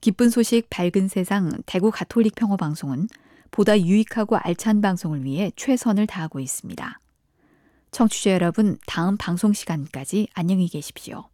기쁜 소식 밝은 세상 대구 가톨릭 평화방송은 보다 유익하고 알찬 방송을 위해 최선을 다하고 있습니다. 청취자 여러분, 다음 방송 시간까지 안녕히 계십시오.